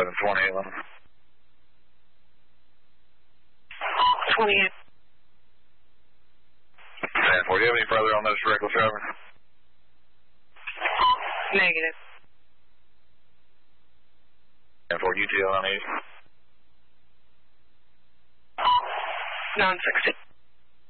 728. 28. 10-4, do you have any further on this reckless driver? Negative. 10-4, UTL on 80. 960.